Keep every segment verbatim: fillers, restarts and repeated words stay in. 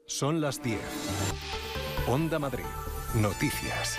Son las diez. Onda Madrid. Noticias.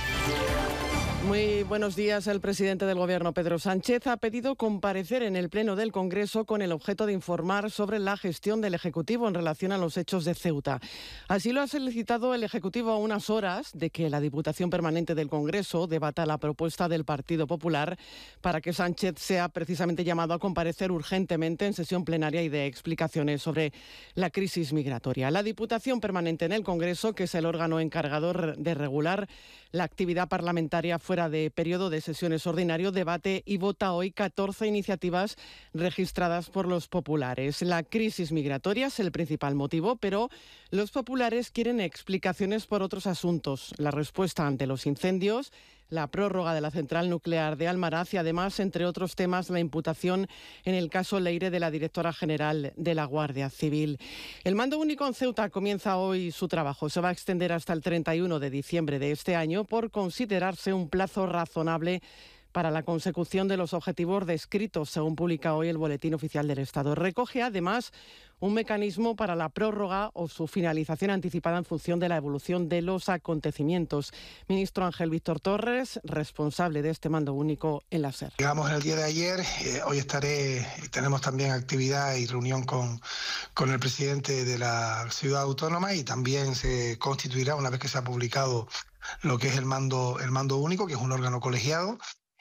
Muy buenos días. El presidente del Gobierno, Pedro Sánchez, ha pedido comparecer en el Pleno del Congreso con el objeto de informar sobre la gestión del Ejecutivo en relación a los hechos de Ceuta. Así lo ha solicitado el Ejecutivo a unas horas de que la Diputación Permanente del Congreso debata la propuesta del Partido Popular para que Sánchez sea precisamente llamado a comparecer urgentemente en sesión plenaria y dé explicaciones sobre la crisis migratoria. La Diputación Permanente en el Congreso, que es el órgano encargado de regular la actividad parlamentaria fuera de periodo de sesiones ordinario, debate y vota hoy catorce iniciativas registradas por los populares. La crisis migratoria es el principal motivo, pero los populares quieren explicaciones por otros asuntos. La respuesta ante los incendios, la prórroga de la central nuclear de Almaraz y además, entre otros temas, la imputación en el caso Leire de la directora general de la Guardia Civil. El mando único en Ceuta comienza hoy su trabajo. Se va a extender hasta el treinta y uno de diciembre de este año por considerarse un plazo razonable para la consecución de los objetivos descritos, según publica hoy el Boletín Oficial del Estado. Recoge además un mecanismo para la prórroga o su finalización anticipada en función de la evolución de los acontecimientos. Ministro Ángel Víctor Torres, responsable de este mando único en la SER. Llegamos el día de ayer, eh, hoy estaré, tenemos también actividad y reunión con, con el presidente de la ciudad autónoma y también se constituirá, una vez que se ha publicado lo que es el mando, el mando único, que es un órgano colegiado.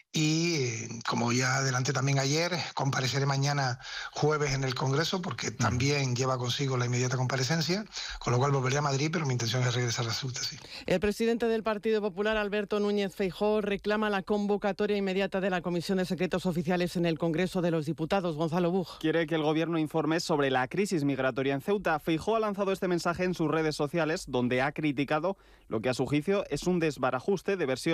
Y como ya adelanté también ayer, compareceré mañana jueves en el Congreso porque también lleva consigo la inmediata comparecencia, con lo cual volveré a Madrid, pero mi intención es regresar a Ceuta, sí. El presidente del Partido Popular, Alberto Núñez Feijóo, reclama la convocatoria inmediata de la Comisión de Secretos Oficiales en el Congreso de los Diputados. Gonzalo Buj. Quiere que el Gobierno informe sobre la crisis migratoria en Ceuta. Feijóo ha lanzado este mensaje en sus redes sociales, donde ha criticado lo que a su juicio es un desbarajuste de versiones